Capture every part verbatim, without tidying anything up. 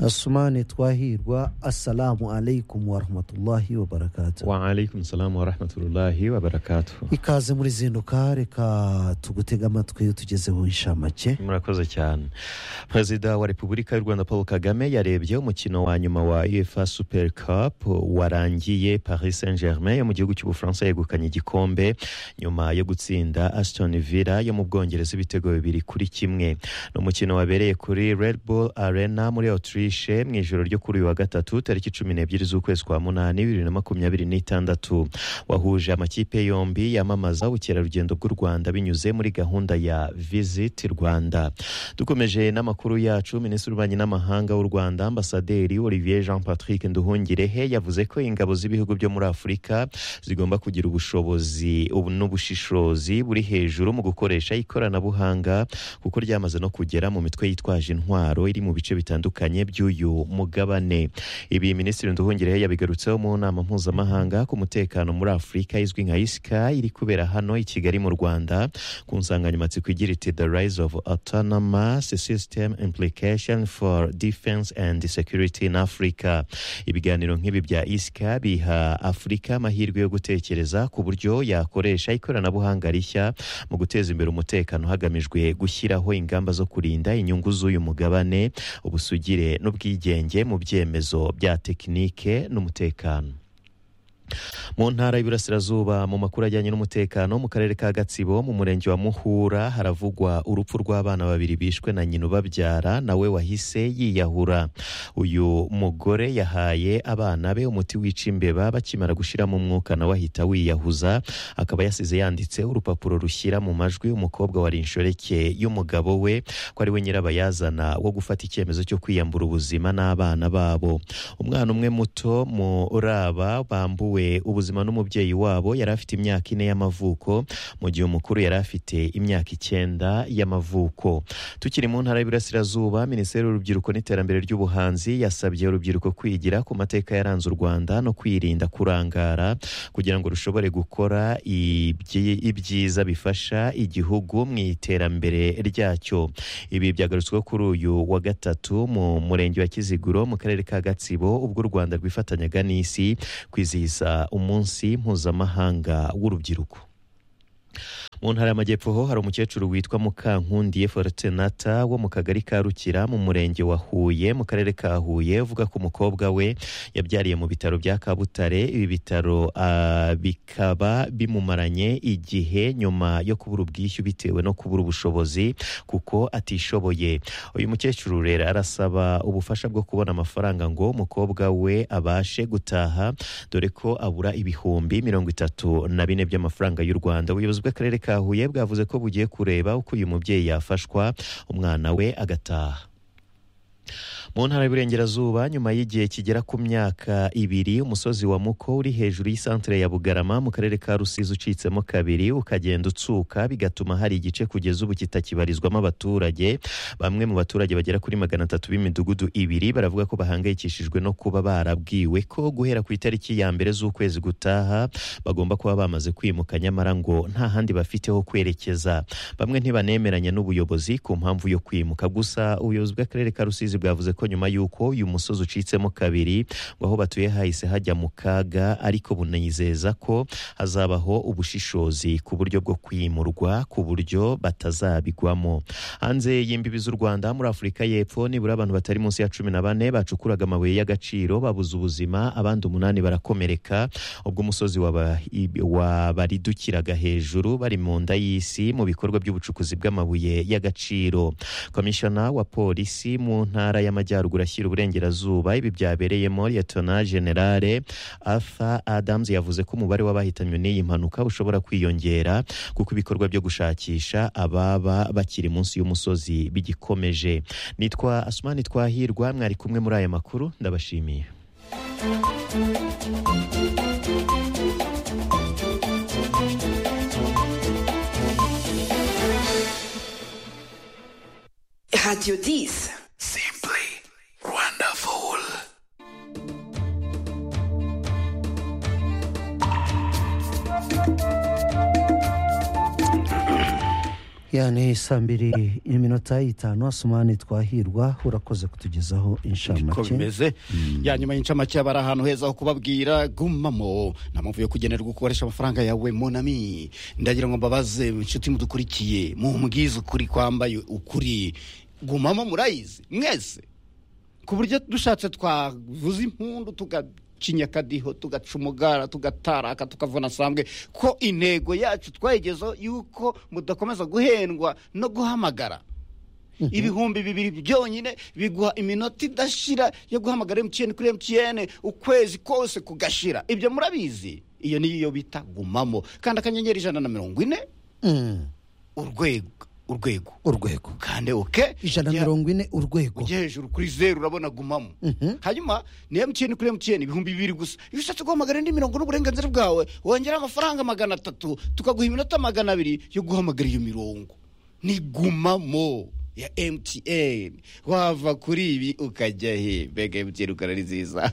Asumani Twahirwa, assalamu alaikum wa rahmatullahi wa barakatuh. Wa alaikum salam wa rahmatullahi wa barakatuh. Ikaze muri zinduka, reka tugutega amatwi tugezeho inshamake. Murakoze cyane. Perezida wa Repubulika y'u Rwanda Paul Kagame yarebye umukino wa nyuma wa UEFA Super Cup warangiye. Paris Saint-Germain yo mu gihugu cy'Ubufaransa yegukanye igikombe nyuma yo gutsinda Aston Villa yo mu Bwongereza ibitego bibiri kuri kimwe. No mukino wabereye kuri Red Bull Arena muri Autriche mu ijoro ryo kuri wa gatatu tariki cumi n'ebyiri z'ukwezi kwa munani bibiri na makumyabiri n'itandatu, wahuje amakipe yombi yamamaza ubukerarugendo bw'u Rwanda binyuze muri gahunda ya Visit Rwanda. Dukomeje n'amakuru yacu, Minisitiri w'Ububanyi n'Amahanga w'u Rwanda Ambasaderi Olivier Jean Patrick Nduhungirehe yavuze ko ingabo z'ibihugu byo muri Afurika zigomba kugira ubushobozi n'ubushishozi buri hejuru mu gukoresha ikoranabuhanga kuko ryamaze no kugera mu mitwe yitwaje intwaro iri mu bice bitandukanye by'uyu mugabane. Ibi Minisitiri Nduhungirehe yabigarutseho mu nama mpuzamahanga ku mutekano muri Afurika izwi nka ISCA iri kubera hano i Kigali mu Rwanda ku nsanganyamatsiko igira iti The Rise of Autonomous System Implication for Defense and Security in Africa. Ibiganiro nk'ibi bya ISCA biha Afurika amahirwe yo gutekereza ku buryo yakoresha ikoranabuhanga rishya mu guteza imbere umutekano hagamijwe gushyiraho ingamba zo kurinda inyungu z'uyu mugabane, ubusugire n'ubwigenge mu byemezo bya tekinike n'umutekano. Mu ntara y'Iburasirazuba mu makuru ajyanye n'umutekano mu karere ka Gatsibo mu murenge wa Muhura haravugwa urupfu rw'abana babiri bishwe na nyina ubabyara nawe wahise yiyahura. Uyu mugore yahaye abana be umuti wica imbeba bakimara gushiramo umwuka nawe ahita wiyahuza, akaba yasize yanditse urupapuro rushyira mu majwi umukobwa wari inshoreke y'umugabo we ko ari we nyirabayazana wo gufata icyemezo cyo kwiyambura ubuzima n'abana babo. Umwana umwe muto muri aba bambuwe ubuzima n'umubyeyi wabo yari afite imyaka ine y'amavuko mu gihe umukuru yari afite imyaka icyenda y'amavuko. Tukiri mu ntara y'Iburasirazuba, Minisiteri y'Urubyiruko n'Iterambere ry'Ubuhanzi yasabye urubyiruko kwigira ku mateka yaranze u Rwanda no kwirinda kurangara kugira ngo rushobore gukora ibyiza bifasha igihugu mu iterambere ryacyo. Ibi byagarutsweho kuri uyu wa gatatu mu murenge wa Kiziguro mu karere ka Gatsibo ubwo u Rwanda rwifatanyaga n'isi kwizihiza umunsi mpuzamahanga w'urubyiruko. Mu ntara y'Amajyepfo ho hari umukecuru witwa Mukankundiye Fortunata wo mu kagari ka Rukira mu murenge wa Huye mu karere ka Huye uvuga ko umukobwa we yabyariye mu bitaro bya Kabutare. Ibi bitaro uh, bikaba bimumaranye igihe nyuma yo kubura ubwishyu bitewe no kubura ubushobozi kuko atishoboye. Uyu mukecuru rero arasaba ubufasha bwo kubona amafaranga ngo umukobwa we abashe gutaha dore ko abura ibihumbi mirongo itatu na bine by'amafaranga y'u Rwanda. Ubuyobozi bw'akarere ka Huye bwavuze ko bugiye kureba uko uyu mubyeyi yafashwa umwana we agataha. Mu ntara y'Iburengerazuba nyuma y'igihe kigera ku myaka ibiri umusozi wa Muko uri hejuru y'isantere ya Bugarama mu karere ka Rusizi ucitsemo kabiri ukagenda utsuka bigatuma hari igice kugeza ubu kitakibarizwamo abaturage. Bamwe mu baturage bagera kuri magana atatu b'imidugudu ibiri baravuga ko bahangayikishijwe no kuba barabwiwe ko guhera ku itariki ya mbere z'ukwezi gutaha bagomba kuba bamaze kwimuka nyamara ngo nta handi bafite ho kwerekeza. Bamwe ntibanemeranya n'ubuyobozi ku mpamvu yo kwimuka, gusa ubuyobozi bw'akarere ka Rusizi bwavuze ko nyuma yuko uyu musozi ucitsemo kabiri ngo aho batuye hahise hajya mu kaga, ariko bunizeza ko hazabaho ubushishozi ku buryo bwo kwimurwa ku buryo batazabigwamo. Hanze y'imbibi z'u Rwanda muri Afurika y'Epfo nibura abantu batari munsi ya cumi na bane bacukuraga amabuye y'agaciro babuze ubuzima, abandi umunani barakomereka ubwo umusozi wabaridukiraga hejuru bari mu nda y'isi mu bikorwa by'ubucukuzi bw'amabuye y'agaciro. Komishona wa polisi mu ntara y'Amajyaruguru ashyira uburengerazuba ibi byabereyemo Lieutenant General Arthur Adams yavuze ko umubare w'abahitanywe n'iyi mpanuka ushobora kwiyongera kuko ibikorwa byo gushakisha ababa bakiri munsi y'umusozi bigikomeje. Nitwa Asumani Twahirwa, mwari kumwe muri aya makuru, ndabashimiye. Radio dix. Simply wonderful. yani saa mbiri iminota itanu Asumani Twahirwa urakoze kutugezaho inshamake ko bimeze mm. ya nyuma y'inshamake abara ahantu heza ho kubabwira gumamo namuvuye kugenerwa gukoresha amafaranga yawe monami ndagira ngo mbabaze inshuti mudukurikiye mu mbwiza ukuri kwambaye ukuri gumamo murayizi mwese ku buryo dushatse twavuza impundu tuga chinyakadiho tugacumugara tugataraka tukavuna sambwe ko intego yacu twayigezo yuko mudakomeza guhendwa no guhamagara ibihumbi bibiri byonyine biguha iminota idashira yo guhamagara M T N kuri M T N ukwezi kose kugashira ibyo murabizi iyo niyo bita gumamo kandi akanyenyeri ijana na mirongo ine mm. urwego urwego urwego kandi oke ijana na mirongo ine urwego uje hejuru kuri zero urabona gumamo mm-hmm. hanyuma ni M T N kuri M T N ibihumbi bibiri gusa iyo ushatse guhamagara indi mirongo n'uburenganzira bwawe wongera amafaranga magana atatu tukaguha iminota magana abiri yo guhamagara iyo mirongo ni gumamo ya M T N wava kuri ibi ukajya he bega M T N ukarari nziza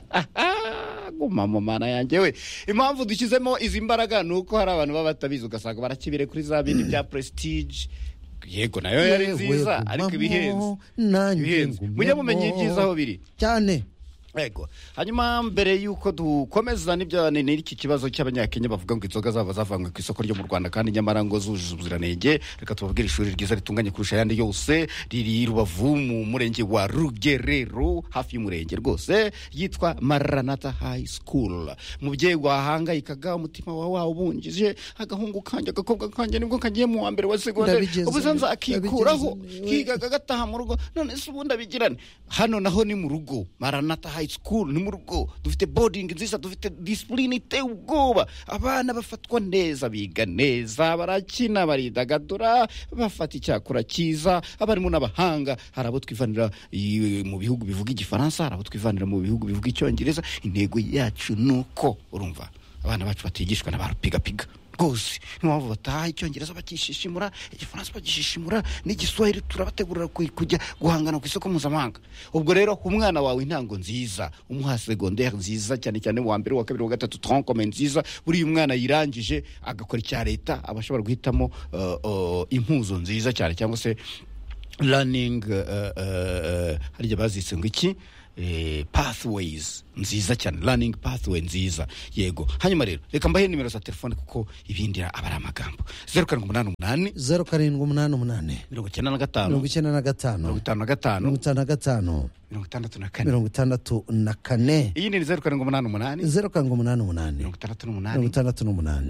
gumamo mana yanjye we impamvu dushyizemo izi mbaraga nuko hari abantu baba batabizi ugasanga barakibire kuri za bindi bya prestige yego nayo yari nziza ariko ibihenze ibihenze mujye mumenye ibyiza aho biri cyane yego hanyuma mbere yuko dukomeza n'ibyo n'iki kibazo cy'abanyakenya bavuga ngo inzoga zabo zavanywe ku isoko ryo mu Rwanda kandi nyamara ngo zujuje ubuziranenge reka tubabwire ishuri ryiza ritunganye kurusha yandi yose riri Rubavu mu murenge wa Rugerero hafi y'umurenge rwose yitwa Maranatha High School mubyeyi wahangayikaga umutima wawe wawubungije agahungu kanje agakobwa kanje nibwo kagiye mu wa mbere wa secondaire ubuzanza akikuraho kigaga gataha mu rugo none se ubundi abigirane hano naho ni mu rugo Maranatha High School ni mu rugo dufite boarding nziza dufite discipline iteye ubwoba abana bafatwa neza biga neza barakina baridagadura bafata icyakura cyiza abarimo n'abahanga hari abo twivanira mu bihugu bivuga igifaransa hari abo twivanira mu bihugu bivuga icyongereza intego yacu nuko urumva abana bacu batigishwa n'abarupiga piga rwose niyo bataha icyongereza bakishishimura igifaransa bagishishimura n'igiswahili turabategurira kujya guhangana ku isoko mpuzamahanga ubwo rero umwana wawe intango nziza umuha secondaire nziza cyane cyane wa mbere wa kabiri wa gatatu tronc nziza buri umwana yirangije agakora icya leta abashobora guhitamo uh, uh, impuzo nziza cyane cyangwa se learning uh, uh, harije bazise ngo iki Eh, pathways nziza cyane learning pathway nziza yego hanyuma rero reka mbahe nimero za telefone kuko ibindira abari amagambo zero karindwi umunani umunani zero karindwi umunani umunani mirongo icyenda na gatanu mirongo icyenda na gatanu mirongo itanu na gatanu mirongo itanu na gatanu mirongo itandatu na kane mirongo itandatu na kane iyi ni zero karindwi umunani umunani zero karindwi umunani umunani mirongo itandatu n'umunani mirongo itandatu n'umunani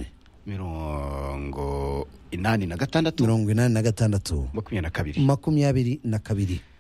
mirongo inani na gatandatu mirongo inani na gatandatu makumyabiri na kabiri makumyabiri na kabiri